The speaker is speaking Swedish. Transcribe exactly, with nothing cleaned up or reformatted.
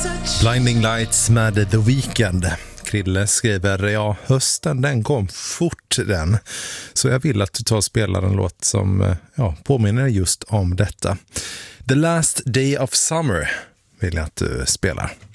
Blinding Lights med The Weeknd. Krille skriver, ja, hösten den kom fort den. Så jag vill att du tar och spelar en låt som ja, påminner just om detta. The Last Day of Summer vill jag att du spelar.